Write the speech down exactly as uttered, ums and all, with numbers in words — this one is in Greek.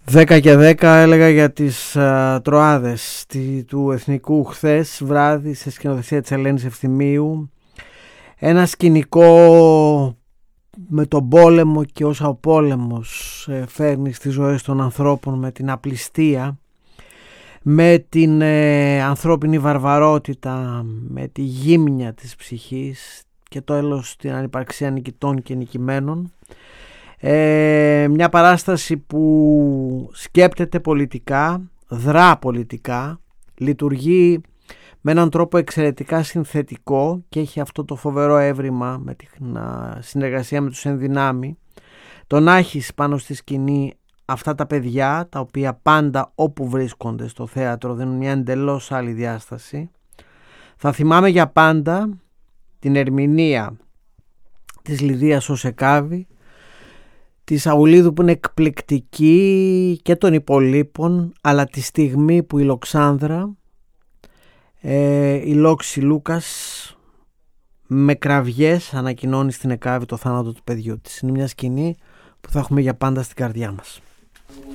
Δέκα και δέκα έλεγα για τις uh, Τροάδες τη, του Εθνικού χθες βράδυ σε σκηνοθεσία της Ελένης Ευθυμίου. Ένα σκηνικό με τον πόλεμο και όσα ο πόλεμος ε, φέρνει στις ζωές των ανθρώπων, με την απληστία, με την ε, ανθρώπινη βαρβαρότητα, με τη γύμνια της ψυχής και το έλος την ανυπαρξία νικητών και νικημένων. Ε, μια παράσταση που σκέπτεται πολιτικά, δρά πολιτικά, λειτουργεί με έναν τρόπο εξαιρετικά συνθετικό και έχει αυτό το φοβερό έβριμα με τη συνεργασία με τους ενδυνάμει. Το να έχεις πάνω στη σκηνή αυτά τα παιδιά τα οποία πάντα όπου βρίσκονται στο θέατρο δίνουν μια εντελώς άλλη διάσταση. Θα θυμάμαι για πάντα την ερμηνεία της Λιδίας Οσεκάβη, της Αουλίδου που είναι εκπληκτική και των υπολείπων, αλλά τη στιγμή που η Λοξάνδρα, ε, η Λόξη Λούκας, με κραυγές ανακοινώνει στην Εκάβη το θάνατο του παιδιού της. Είναι μια σκηνή που θα έχουμε για πάντα στην καρδιά μας.